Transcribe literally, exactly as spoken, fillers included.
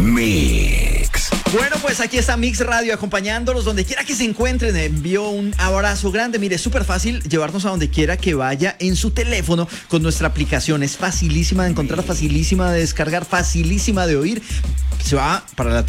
Mix. Bueno, pues aquí está Mix Radio acompañándolos donde quiera que se encuentren. Envío un abrazo grande. Mire, es súper fácil llevarnos a donde quiera que vaya en su teléfono con nuestra aplicación. Es facilísima de encontrar, facilísima de descargar, facilísima de oír. Se va para la